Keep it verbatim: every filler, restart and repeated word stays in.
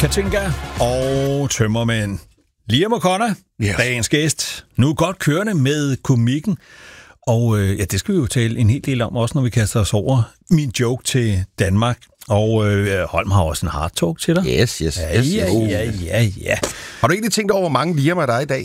Katinka og Tømmermænd. Liam O'Connor, yes. Dagens gæst. Nu er godt kørende med komikken. Og øh, ja, det skal vi jo tale en hel del om, også når vi kaster os over min joke til Danmark. Og øh, Holm har også en hard talk til dig. Yes, yes, ja, yes. Ja, yes. ja, ja, ja. Har du egentlig tænkt over, hvor mange Liam'er der er i dag?